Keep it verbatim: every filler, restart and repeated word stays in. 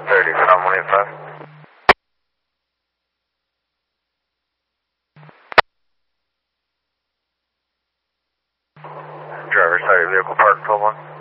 thirty from one eight five. Driver, sorry, vehicle park, twelve one.